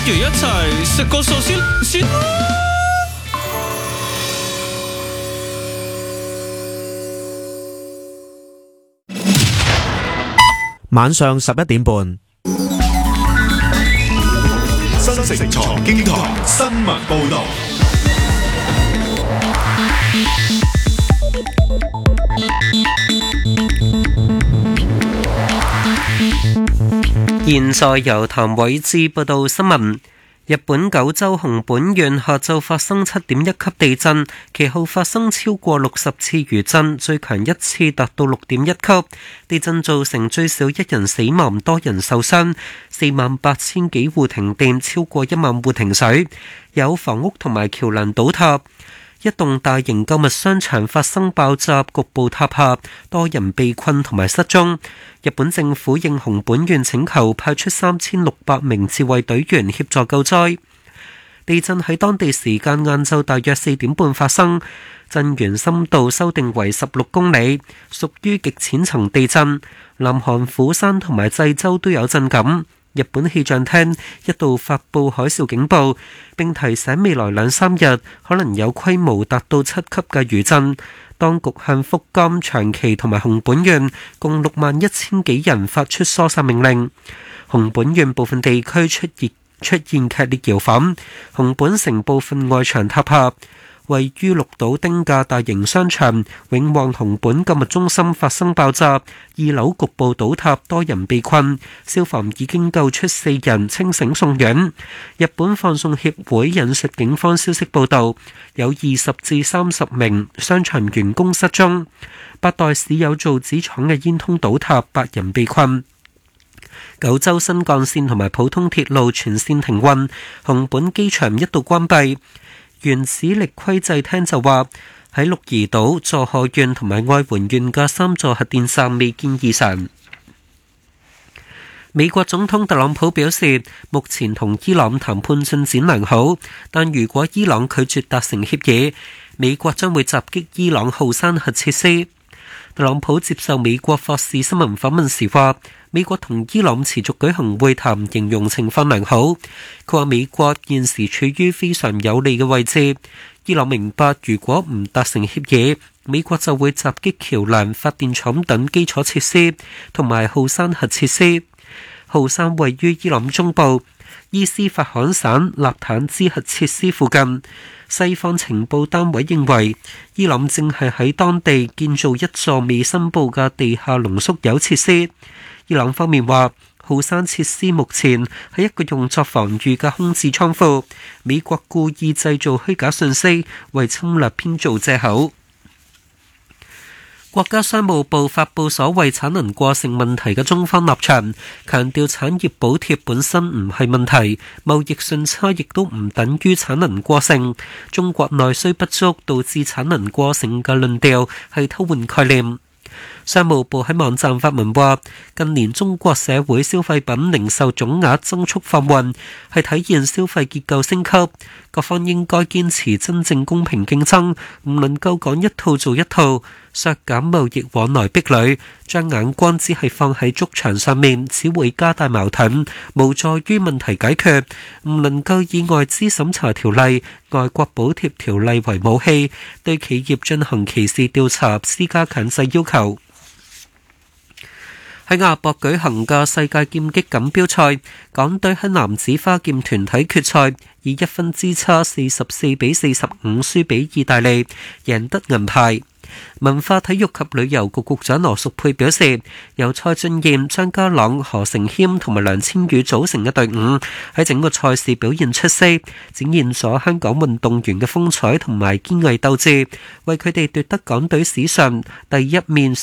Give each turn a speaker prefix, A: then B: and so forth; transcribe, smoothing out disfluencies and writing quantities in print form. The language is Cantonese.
A: 如一齊食個壽司先啦。
B: 晚上11點半，
C: 新城財經台新聞報道。
D: 現在由譚偉智報道新聞。日本九州熊本縣下晝發生7.1級地震，其後發生超過60次餘震，最強一次達到6.1級。地震造成最少1人死亡，多人受傷，48000幾戶停電，超過1萬戶停水，有房屋同埋橋樑倒塌。一棟大型購物商場發生爆炸，局部塌下，多人被困同埋失蹤。日本政府應熊本縣請求，派出3600名自衛隊員協助救災。地震喺當地時間晏晝大約4點半發生，震源深度修訂為16公里，屬於極淺層地震。南韓釜山同埋濟州都有震感。日本氣象廳一度發布海嘯警報，並提醒未來2-3日可能有規模達到7級嘅餘震。當局向福岡、長崎同埋熊本縣共61000幾人發出疏散命令。熊本縣部分地區出現劇烈搖晃，熊本城部分外牆塌下。位於鹿島町嘅大型商場永旺熊本購物中心發生爆炸，2樓局部倒塌，多人被困。消防已經救出4人，清醒送院。日本放送協會引述警方消息報道，有20至30名商場員工失蹤。八代市有造紙廠嘅煙通倒塌，8人被困。九州新幹線同埋普通鐵路全線停運，熊本機場一度關閉。原子力規制廳就話，喺鹿兒島、佐賀縣同埋愛媛縣嘅3座核電站未見異常。美國總統特朗普表示，目前同伊朗談判進展良好，但如果伊朗拒絕達成協議，美國將會襲擊伊朗浩山核設施。特朗普接受美國霍士新聞訪問時話，美國同伊朗持續舉行會談，形容情況良好。佢話美國現時處於非常有利嘅位置，伊朗明白如果唔達成協議，美國就會襲擊橋樑、發電廠等基礎設施同埋浩山核設施。浩山位於伊朗中部伊斯法罕省納坦茲核設施附近。西方情報單位認為，伊朗正係喺當地建造一座未申報嘅地下濃縮鈾設施。伊朗方面話，浩山設施目前係一個用作防禦嘅空置倉庫，美國故意製造虛假信息，為侵略編造藉口。國家商務部發布所謂產能過剩問題嘅中方立場，強調產業補貼本身唔係問題，貿易順差亦都唔等於產能過剩。中國內需不足導致產能過剩嘅論調係偷換概念。商務部喺網站發文話，近年中國社會消費品零售總額增速放緩，係體現消費結構升級。各方應該堅持真正公平競爭，唔能夠講一套做一套，削減貿易往來壁壘，將眼光只係放喺築牆上面，只會加大矛盾，無助於問題解決。唔能夠以外資審查條例、外國補貼條例為武器，對企業進行歧視調查，施加強制要求。喺亞博舉行嘅世界劍擊錦標賽，港隊喺男子花劍團體決賽以1分之差44-45輸俾意大利，贏得銀牌。文化體育及旅遊局局長羅淑佩表示，由蔡俊彥、張家朗、何成謙同埋梁千羽組成嘅隊伍喺整個賽事表現出色，展現咗香港運動員嘅風采同埋堅毅鬥志，為佢哋奪得港隊史上第一面